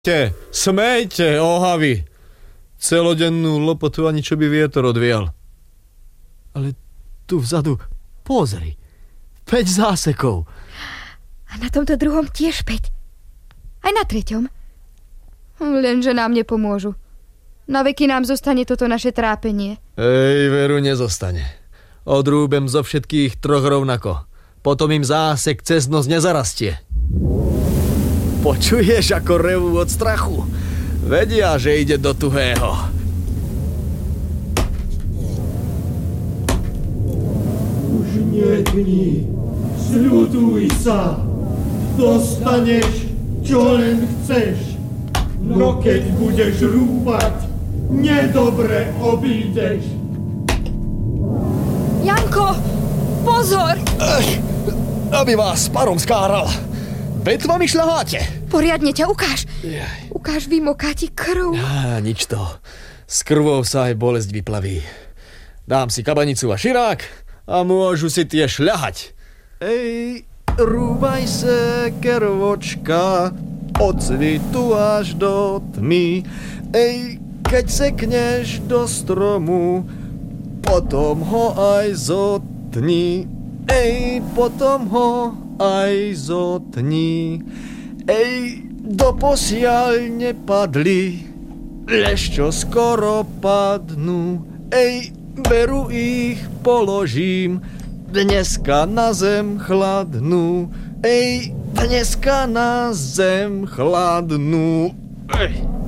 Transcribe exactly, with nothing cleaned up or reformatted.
Smejte, smejte, ohavy. Celodennú lopotu ani čo by vietor odvial. Ale tu vzadu, pozri, päť zásekov. A na tomto druhom tiež päť. Aj na treťom. Lenže nám nepomôžu. Na veky nám zostane toto naše trápenie. Ej, veru, nezostane. Odrúbem zo všetkých troch rovnako. Potom im zásek cez nos nezarastie. Počuješ, ako revú od strachu? Vedia, že ide do tuhého. Už nedni, sľutuj sa. Dostaneš, čo len chceš. No keď budeš rúbať, nedobre obídeš. Janko, pozor! Ech, aby vás parom skáral. Vetvami šľaháte. Poriadne ťa ukáž. Jaj. Ukáž, vymoká ti krv. Á, nič to. S krvou sa aj bolesť vyplaví. Dám si kabanicu a širák a môžu si tie šľahať. Ej, rúbaj se, kervočka, od svitu až do tmy. Ej, keď sekneš do stromu, potom ho aj zotni. Ej, potom ho aj zotni. Ej, doposiaľ nepadli, lež čo skoro padnú. Ej, beru ich položím, dneska na zem chladnú. Ej, dneska na zem chladnú. Ej.